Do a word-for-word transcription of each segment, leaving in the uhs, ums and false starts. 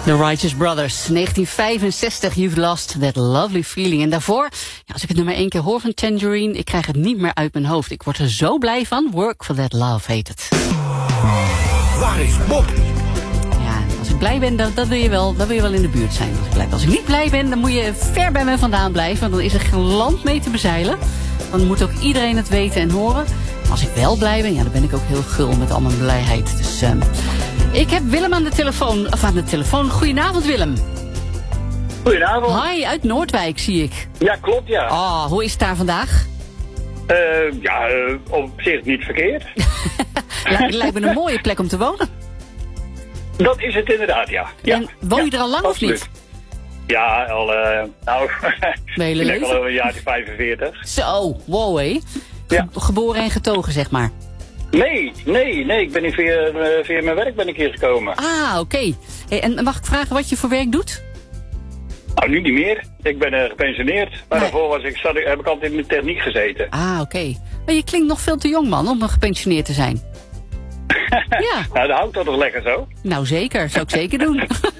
The Righteous Brothers, negentien vijfenzestig, You've Lost That Lovely Feeling. En daarvoor, ja, als ik het nummer één keer hoor van Tangerine, ik krijg het niet meer uit mijn hoofd. Ik word er zo blij van. Work for That Love heet het. Waar is Bob? Ja, als ik blij ben, dan, dan, wil je wel, dan wil je wel in de buurt zijn. Als ik, blij, als ik niet blij ben, dan moet je ver bij me vandaan blijven. Want dan is er geen land mee te bezeilen. Dan moet ook iedereen het weten en horen. Als ik wel blij ben, ja, dan ben ik ook heel gul met al mijn blijheid. Dus uh, ik heb Willem aan de telefoon. Of aan de telefoon. Goedenavond, Willem. Goedenavond. Hi, uit Noordwijk zie ik. Ja, klopt, ja. Oh, hoe is het daar vandaag? Uh, ja, uh, op zich niet verkeerd. Het lijkt me een mooie plek om te wonen. Dat is het inderdaad, ja. ja. En woon je ja, er al lang absoluut. of niet? Ja, al, uh, nou, Hele ik leven? al een jaartje vijfenveertig. Zo, wow hé. Ge- Ja. Geboren en getogen, zeg maar. Nee, nee, nee, ik ben hier via, uh, via mijn werk ben ik hier gekomen. Ah, oké. Okay. Hey, en mag ik vragen wat je voor werk doet? Nou, nu niet meer. Ik ben uh, gepensioneerd. Maar Nee. daarvoor was ik, zat, ik- heb ik altijd in de techniek gezeten. Ah, oké. Okay. Maar je klinkt nog veel te jong, man, om nog gepensioneerd te zijn. Ja. Nou, dat houdt dat toch lekker zo? Nou, zeker. Zou ik zeker doen.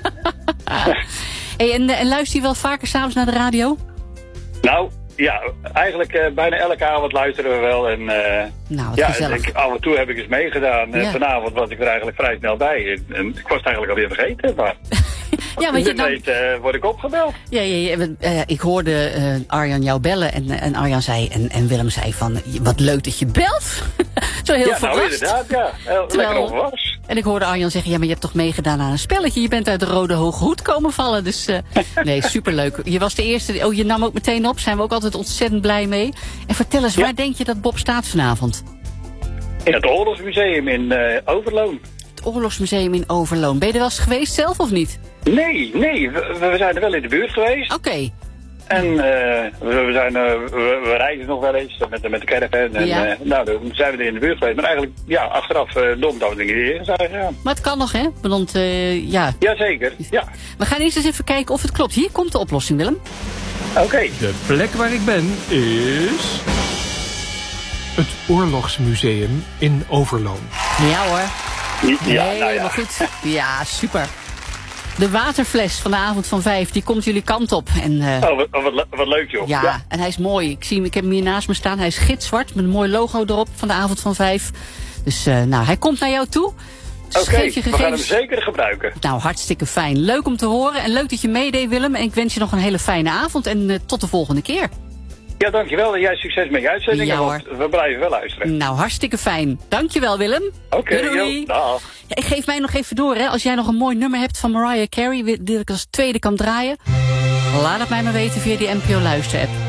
Hey, en, en luister je wel vaker s'avonds naar de radio? Nou, ja, eigenlijk uh, bijna elke avond luisteren we wel. En uh, Nou, wat ja, gezellig. ik, af en toe heb ik eens meegedaan. En Ja. vanavond was ik er eigenlijk vrij snel bij. En, en ik was het eigenlijk alweer vergeten. Maar Ja, want je wie dan... weet uh, word ik opgebeld. Ja, ja, ja, uh, ik hoorde uh, Arjan jou bellen en, en Arjan zei en, en Willem zei van, wat leuk dat je belt. Zo heel Ja, nou verrast. inderdaad, ja. Heel Terwijl- lekker onverwachts. En ik hoorde Arjan zeggen, ja, maar je hebt toch meegedaan aan een spelletje. Je bent uit de Rode Hoge Hoed komen vallen. Dus uh, nee, superleuk. Je was de eerste, oh, je nam ook meteen op. Zijn we ook altijd ontzettend blij mee. En vertel eens, Ja. waar denk je dat Bob staat vanavond? In het Oorlogsmuseum in uh, Overloon. Het Oorlogsmuseum in Overloon. Ben je er wel eens geweest zelf of niet? Nee, nee, we, we zijn er wel in de buurt geweest. Oké. Okay. En uh, we, we, zijn, uh, we, we reizen nog wel eens met, de- met de caravan. En Ja. uh, nou, dan zijn we er in de buurt geweest. Maar eigenlijk, ja, achteraf uh, dom dat we er niet eerder zijn gegaan. Maar het kan nog, hè? Want, uh, ja. Jazeker, ja. We gaan eerst eens even kijken of het klopt. Hier komt de oplossing, Willem. Oké. De plek waar ik ben is... het Oorlogsmuseum in Overloon. Ja hoor. Ja, Nee, nou maar ja. goed. Ja, super. De waterfles van de avond van vijf, die komt jullie kant op. En, uh, Oh, wat, wat, le- wat leuk, joh. ja, en hij is mooi. Ik zie hem, ik heb hem hier naast me staan. Hij is gitzwart met een mooi logo erop van de avond van vijf. Dus uh, nou, hij komt naar jou toe. Dus Oké, geef je we gaan hem gegevens. zeker gebruiken. Nou, hartstikke fijn. Leuk om te horen en leuk dat je meedeed, Willem. En ik wens je nog een hele fijne avond en uh, tot de volgende keer. Ja, dankjewel. En jij succes met je uitzendingen, Ja, want we blijven wel luisteren. Nou, hartstikke fijn. Dankjewel, Willem. Oké, Doei, doei. joh, dag. Ja, ik geef mij nog even door, hè. Als jij nog een mooi nummer hebt van Mariah Carey, die ik als tweede kan draaien, laat het mij maar weten via die N P O Luister-app.